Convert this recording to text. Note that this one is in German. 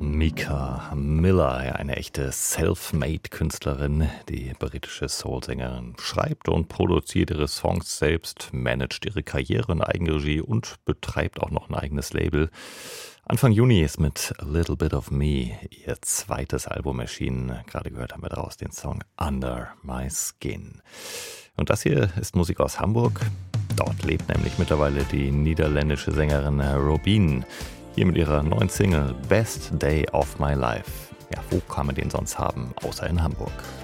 Mika Miller, ja, eine echte Self-Made-Künstlerin. Die britische Soul-Sängerin schreibt und produziert ihre Songs selbst, managt ihre Karriere in Eigenregie und betreibt auch noch ein eigenes Label. Anfang Juni ist mit A Little Bit of Me ihr zweites Album erschienen. Gerade gehört haben wir daraus den Song Under My Skin. Und das hier ist Musik aus Hamburg. Dort lebt nämlich mittlerweile die niederländische Sängerin Robin. Hier mit ihrer neuen Single Best Day of My Life. Ja, wo kann man den sonst haben, außer in Hamburg?